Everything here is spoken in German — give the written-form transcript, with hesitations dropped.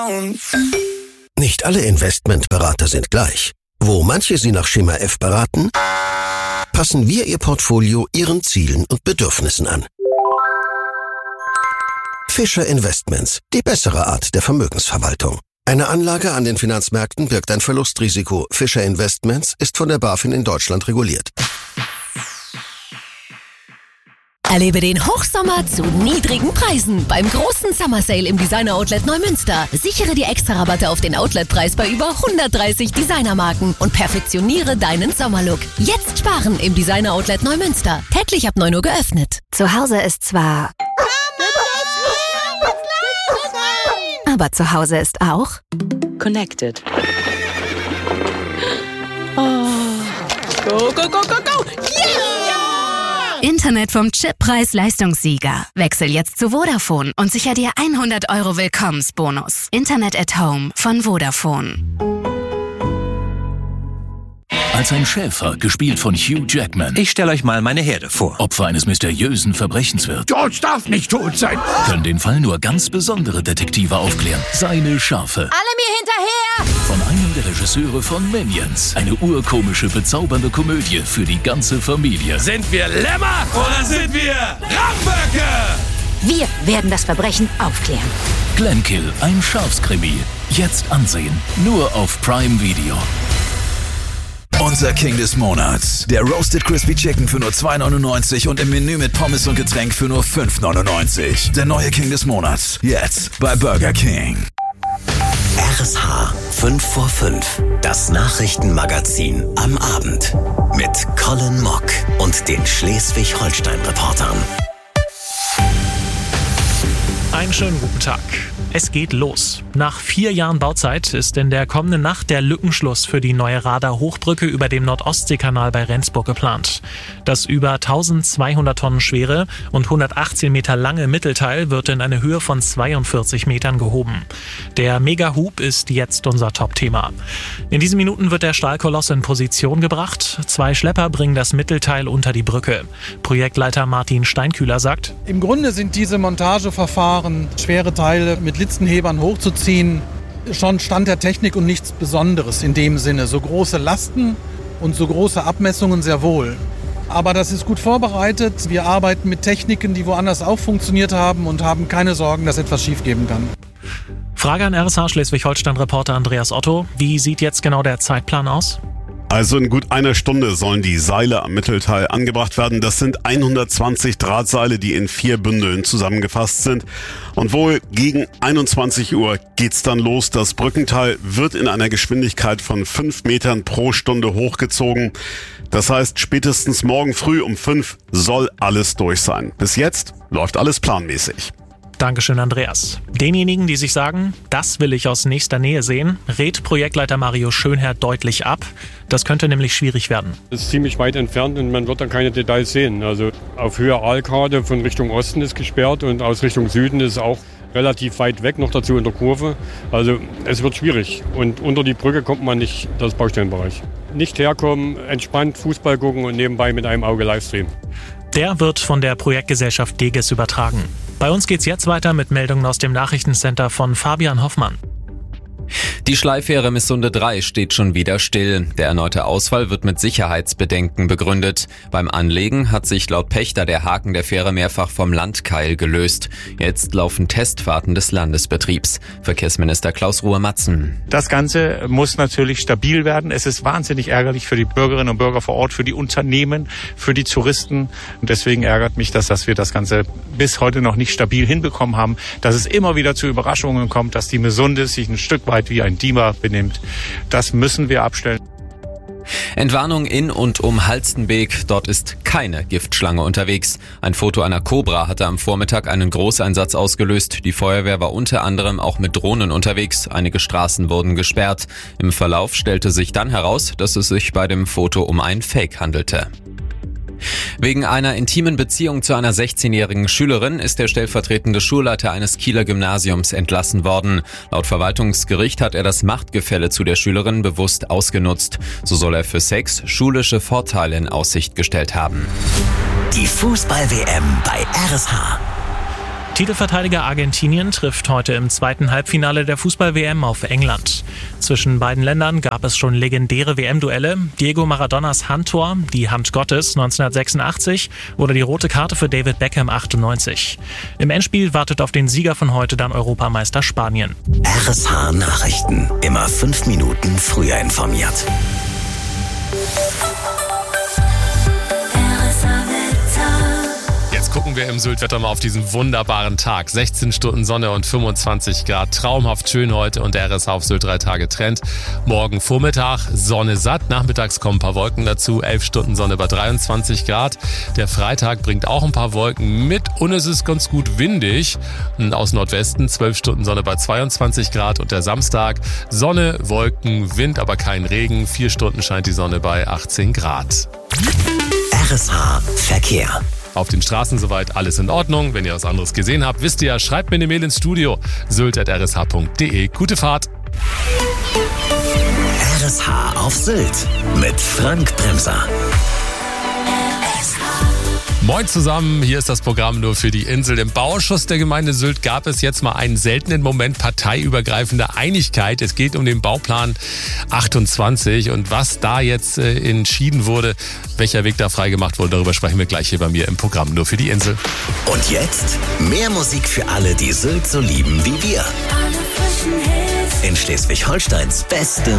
Nicht alle Investmentberater sind gleich. Wo manche Sie nach Schema F beraten, passen wir Ihr Portfolio Ihren Zielen und Bedürfnissen an. Fischer Investments, die bessere Art der Vermögensverwaltung. Eine Anlage an den Finanzmärkten birgt ein Verlustrisiko. Fischer Investments ist von der BaFin in Deutschland reguliert. Erlebe den Hochsommer zu niedrigen Preisen beim großen Summer Sale im Designer Outlet Neumünster. Sichere die Extra-Rabatte auf den Outletpreis bei über 130 Designermarken und perfektioniere deinen Sommerlook. Jetzt sparen im Designer Outlet Neumünster. Täglich ab 9 Uhr geöffnet. Zu Hause ist zwar... aber zu Hause ist auch... Connected. Oh. Go, go, go, go, go! Yeah! Internet vom Chip-Preis-Leistungssieger. Wechsel jetzt zu Vodafone und sicher dir 100 € Willkommensbonus. Internet at Home von Vodafone. Als ein Schäfer, gespielt von Hugh Jackman. Ich stelle euch mal meine Herde vor. Opfer eines mysteriösen Verbrechens wird. George darf nicht tot sein. Können den Fall nur ganz besondere Detektive aufklären. Seine Schafe. Alle mir hinterher! Von einem der Regisseure von Minions. Eine urkomische, bezaubernde Komödie für die ganze Familie. Sind wir Lämmer oder sind wir Ramböcke? Wir werden das Verbrechen aufklären. Glenkill, ein Schafskrimi. Jetzt ansehen. Nur auf Prime Video. Unser King des Monats. Der Roasted Crispy Chicken für nur 2,99 und im Menü mit Pommes und Getränk für nur 5,99. Der neue King des Monats. Jetzt bei Burger King. RSH 5 vor 5. Das Nachrichtenmagazin am Abend. Mit Colin Mock und den Schleswig-Holstein-Reportern. Einen schönen guten Tag. Es geht los. Nach 4 Jahren Bauzeit ist in der kommenden Nacht der Lückenschluss für die neue Radar-Hochbrücke über dem Nordostseekanal bei Rendsburg geplant. Das über 1200 Tonnen schwere und 118 Meter lange Mittelteil wird in eine Höhe von 42 Metern gehoben. Der Mega-Hub ist jetzt unser Top-Thema. In diesen Minuten wird der Stahlkoloss in Position gebracht. 2 Schlepper bringen das Mittelteil unter die Brücke. Projektleiter Martin Steinkühler sagt: Im Grunde sind diese Montageverfahren, schwere Teile mit Listenhebern hochzuziehen, schon Stand der Technik und nichts Besonderes in dem Sinne. So große Lasten und so große Abmessungen sehr wohl. Aber das ist gut vorbereitet. Wir arbeiten mit Techniken, die woanders auch funktioniert haben und haben keine Sorgen, dass etwas schiefgehen kann. Frage an RSH Schleswig-Holstein-Reporter Andreas Otto. Wie sieht jetzt genau der Zeitplan aus? Also in gut einer Stunde sollen die Seile am Mittelteil angebracht werden. Das sind 120 Drahtseile, die in 4 Bündeln zusammengefasst sind. Und wohl gegen 21 Uhr geht's dann los. Das Brückenteil wird in einer Geschwindigkeit von 5 Metern pro Stunde hochgezogen. Das heißt, spätestens morgen früh um 5 soll alles durch sein. Bis jetzt läuft alles planmäßig. Dankeschön, Andreas. Denjenigen, die sich sagen, das will ich aus nächster Nähe sehen, rät Projektleiter Mario Schönherr deutlich ab. Das könnte nämlich schwierig werden. Es ist ziemlich weit entfernt und man wird dann keine Details sehen. Also auf Höhe Aalkade von Richtung Osten ist gesperrt und aus Richtung Süden ist auch relativ weit weg, noch dazu in der Kurve. Also es wird schwierig und unter die Brücke kommt man nicht, das ist Baustellenbereich. Nicht herkommen, entspannt Fußball gucken und nebenbei mit einem Auge Livestream. Der wird von der Projektgesellschaft Deges übertragen. Bei uns geht's jetzt weiter mit Meldungen aus dem Nachrichtencenter von Fabian Hoffmann. Die Schleifähre Missunde 3 steht schon wieder still. Der erneute Ausfall wird mit Sicherheitsbedenken begründet. Beim Anlegen hat sich laut Pächter der Haken der Fähre mehrfach vom Landkeil gelöst. Jetzt laufen Testfahrten des Landesbetriebs. Verkehrsminister Klaus Ruhe-Matzen. Das Ganze muss natürlich stabil werden. Es ist wahnsinnig ärgerlich für die Bürgerinnen und Bürger vor Ort, für die Unternehmen, für die Touristen. Und deswegen ärgert mich das, dass wir das Ganze bis heute noch nicht stabil hinbekommen haben. Dass es immer wieder zu Überraschungen kommt, dass die Misunde sich ein Stück weit wie ein Dima benimmt. Das müssen wir abstellen. Entwarnung in und um Halstenbek. Dort ist keine Giftschlange unterwegs. Ein Foto einer Kobra hatte am Vormittag einen Großeinsatz ausgelöst. Die Feuerwehr war unter anderem auch mit Drohnen unterwegs. Einige Straßen wurden gesperrt. Im Verlauf stellte sich dann heraus, dass es sich bei dem Foto um ein Fake handelte. Wegen einer intimen Beziehung zu einer 16-jährigen Schülerin ist der stellvertretende Schulleiter eines Kieler Gymnasiums entlassen worden. Laut Verwaltungsgericht hat er das Machtgefälle zu der Schülerin bewusst ausgenutzt. So soll er für Sex schulische Vorteile in Aussicht gestellt haben. Die Fußball-WM bei RSH. Titelverteidiger Argentinien trifft heute im zweiten Halbfinale der Fußball-WM auf England. Zwischen beiden Ländern gab es schon legendäre WM-Duelle. Diego Maradonas Handtor, die Hand Gottes 1986 oder die rote Karte für David Beckham 98. Im Endspiel wartet auf den Sieger von heute dann Europameister Spanien. RSH Nachrichten. Immer 5 Minuten früher informiert. Jetzt gucken wir im Syltwetter mal auf diesen wunderbaren Tag. 16 Stunden Sonne und 25 Grad. Traumhaft schön heute und der RSH auf Sylt 3 Tage Trend. Morgen Vormittag Sonne satt. Nachmittags kommen ein paar Wolken dazu. 11 Stunden Sonne bei 23 Grad. Der Freitag bringt auch ein paar Wolken mit und es ist ganz gut windig. Aus Nordwesten 12 Stunden Sonne bei 22 Grad und der Samstag Sonne, Wolken, Wind, aber kein Regen. 4 Stunden scheint die Sonne bei 18 Grad. RSH Verkehr. Auf den Straßen soweit alles in Ordnung. Wenn ihr was anderes gesehen habt, wisst ihr ja, schreibt mir eine Mail ins Studio. sylt@rsh.de. Gute Fahrt. RSH auf Sylt mit Frank Bremser. Moin zusammen, hier ist das Programm nur für die Insel. Im Bauausschuss der Gemeinde Sylt gab es jetzt mal einen seltenen Moment parteiübergreifender Einigkeit. Es geht um den Bauplan 28 und was da jetzt entschieden wurde, welcher Weg da freigemacht wurde, darüber sprechen wir gleich hier bei mir im Programm nur für die Insel. Und jetzt mehr Musik für alle, die Sylt so lieben wie wir. In Schleswig-Holsteins beste